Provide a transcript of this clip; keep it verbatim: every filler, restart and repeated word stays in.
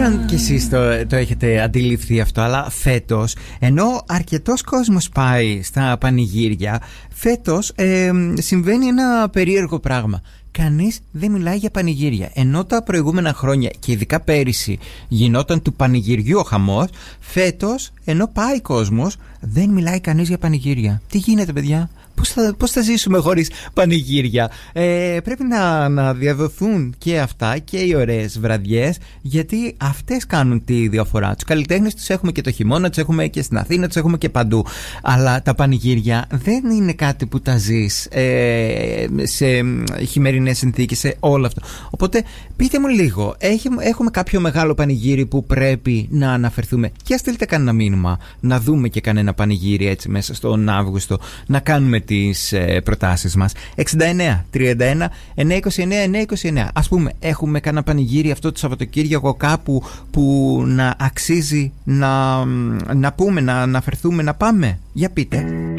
ξέρω αν κι εσείς το, το έχετε αντιληφθεί αυτό, αλλά φέτος, ενώ αρκετός κόσμος πάει στα πανηγύρια, φέτος ε, συμβαίνει ένα περίεργο πράγμα. Κανείς δεν μιλάει για πανηγύρια. Ενώ τα προηγούμενα χρόνια και ειδικά πέρυσι γινόταν του πανηγυριού ο χαμός, φέτος, ενώ πάει κόσμος, δεν μιλάει κανείς για πανηγύρια. Τι γίνεται, παιδιά? Πώς θα, πώς θα ζήσουμε χωρίς πανηγύρια? Ε, πρέπει να, να διαδοθούν και αυτά και οι ωραίες βραδιές, γιατί αυτές κάνουν τη διαφορά. Τους καλλιτέχνες τους έχουμε και το χειμώνα, τους έχουμε και στην Αθήνα, τους έχουμε και παντού. Αλλά τα πανηγύρια δεν είναι κάτι που τα ζεις ε, σε χειμερινές συνθήκες, σε όλο αυτό. Οπότε πείτε μου λίγο, έχουμε, έχουμε κάποιο μεγάλο πανηγύρι που πρέπει να αναφερθούμε? Και στείλτε κανένα μήνυμα, να δούμε και κανένα πανηγύρι έτσι μέσα στον Αύγουστο, να κάνουμε τις ε, προτάσεις μας. εξήντα εννέα τριάντα ένα εννιακόσια είκοσι εννέα εννιακόσια είκοσι εννέα. Ας πούμε, έχουμε κανένα πανηγύρι αυτό το Σαββατοκύριακο κάπου που να αξίζει να, να πούμε, να αναφερθούμε, να πάμε? Για πείτε.